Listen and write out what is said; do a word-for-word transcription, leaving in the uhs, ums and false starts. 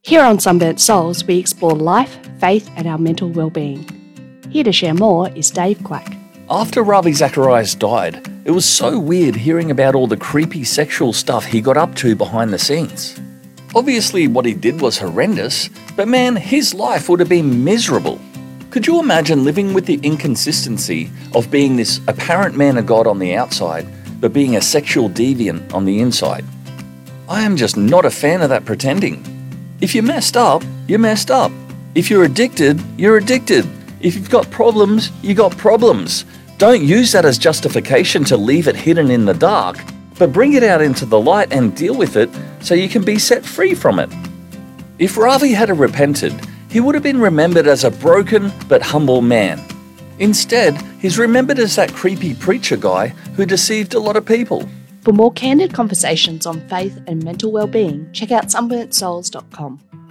Here on Sunburnt Souls, we explore life, faith, and our mental well-being. Here to share more is Dave Quack. After Ravi Zacharias died, it was so weird hearing about all the creepy sexual stuff he got up to behind the scenes. Obviously what he did was horrendous, but man, his life would have been miserable. Could you imagine living with the inconsistency of being this apparent man of God on the outside, but being a sexual deviant on the inside? I am just not a fan of that pretending. If you messed up, you messed up. If you're addicted, you're addicted. If you've got problems, you got problems. Don't use that as justification to leave it hidden in the dark, but bring it out into the light and deal with it so you can be set free from it. If Ravi had repented, he would have been remembered as a broken but humble man. Instead, he's remembered as that creepy preacher guy who deceived a lot of people. For more candid conversations on faith and mental well-being, check out sunburnt souls dot com.